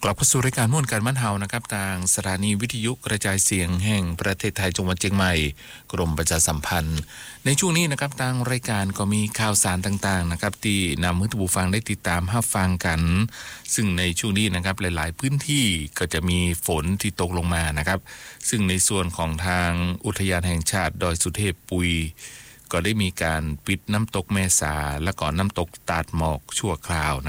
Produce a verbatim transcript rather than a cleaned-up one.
กลับเข้าสู่รายการม่วนการมั่นเฮานะครับทางสถานีวิทยุกระจายเสียงแห่งประเทศไทยจังหวัดเชียงใหม่กรมประชาสัมพันธ์ในช่วงนี้นะครับทางรายการก็มีข่าวสารต่างๆนะครับที่นำให้ท่านผู้ฟังได้ติดตามรับฟังกันซึ่งในช่วงนี้นะครับหลายๆพื้นที่ก็จะมีฝนที่ตกลงมานะครับซึ่งในส่วนของทางอุทยานแห่งชาติดอยสุเทพปุยก็ได้มีการปิดน้ำตกแม่สาและก็น้ำตกตาดหมอกชั่วคราว